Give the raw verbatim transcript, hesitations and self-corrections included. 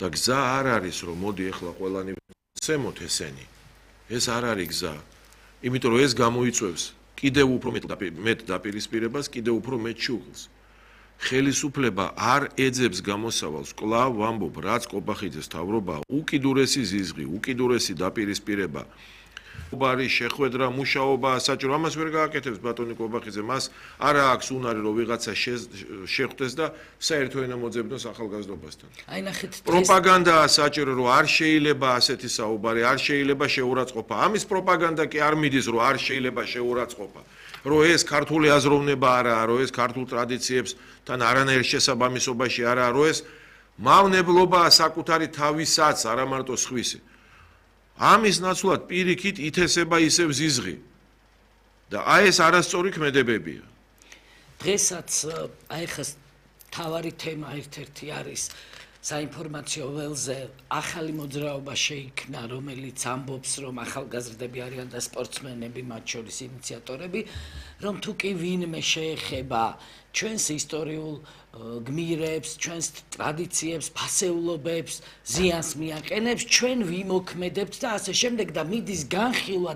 და გზა არ არის რომ მოდი ახლა ყველანი ვცემოთ ესენი. ეს არ არის გზა. იმიტომ რომ ეს გამოიწვევს კიდევ უფრო მეტ დაპირისპირებას, კიდევ უფრო მეტ შუღლს. ხელისუფლება არ ეძებს გამოსავალს, კვლავ ვამბობ, რაც კობახიძეს თავრობა, უკიდურესი ზიზღი, უკიდურესი დაპირისპირება. უბარი შეხვედრა, მუშაობა, საჭირო ამას ვერ გააკეთებს ბატონი კობახიძე, მას არა აქვს უნარი რომ ვიღაცა შეხვდეს და საერთო ენა მოძებნოს ახალგაზრდობასთან. აი ნახეთ, პროპაგანდაა საჭირო რომ არ შეიძლება ასეთი საუბარი, არ შეიძლება შეურაცხყოფა. ამის პროპაგანდა კი არ მიდის რომ არ შეიძლება შეურაცხყოფა. რომ ეს ქართული აზროვნება არაა, რომ ეს ქართულ ტრადიციებსთან არანაირ შესაბამისობაში არაა, რომ ეს მავნებლობაა საკუთარი თავისაც, არა მარტო სხვისი. ამის ნაცვლად პირიქით ითესება ისევ ზიზღი. და აი ეს არასწორი ქმედებებია. დღესაც აი ხა თავარი თემა ერთ-ერთი არის საინფორმაციო ველზე ახალი მოძრაობა შეიქმნა, რომელიც ამბობს, რომ ახალგაზრდები არიან და სპორტსმენები, მათ შორის ინიციატორები, რომ თუ კი ვინმე შეეხება ჩვენს ისტორიულ გმირებს, ჩვენს ტრადიციებს, ფასეულობებს, ზიანს მიაყენებს, ჩვენ ვიმოქმედებთ და ასე შემდეგ და მიდის განხილვა